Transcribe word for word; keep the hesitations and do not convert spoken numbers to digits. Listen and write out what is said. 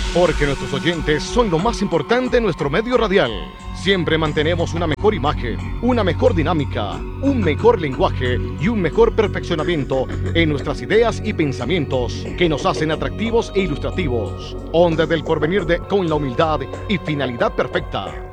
Porque nuestros oyentes son lo más importante en nuestro medio radial. Siempre mantenemos una mejor imagen, una mejor dinámica, un mejor lenguaje y un mejor perfeccionamiento en nuestras ideas y pensamientos que nos hacen atractivos e ilustrativos. Ondas del porvenir de, con la humildad y finalidad perfecta.